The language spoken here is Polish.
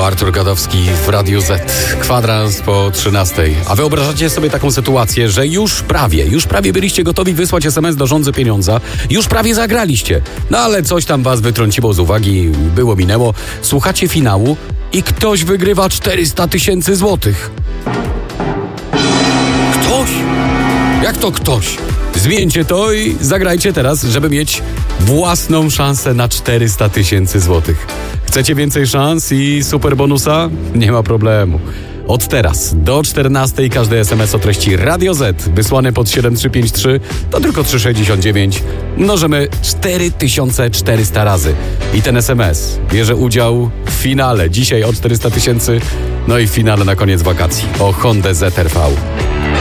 To Artur Gadowski w Radiu Z. Kwadrans po 13. A wyobrażacie sobie taką sytuację, że już prawie byliście gotowi wysłać SMS do Żądzy Pieniądza, już prawie zagraliście. No ale coś tam was wytrąciło z uwagi, minęło. Słuchacie finału i ktoś wygrywa 400 000 złotych. Ktoś? Jak to ktoś? Zmieńcie to i zagrajcie teraz, żeby mieć własną szansę na 400 000 złotych. Chcecie więcej szans i super bonusa? Nie ma problemu. Od teraz do 14 każdy SMS o treści Radio Z wysłany pod 7353 to tylko 3,69. Mnożymy 4400 razy. I ten SMS bierze udział w finale. Dzisiaj o 400 000, no i w finale na koniec wakacji o Hondę ZR-V.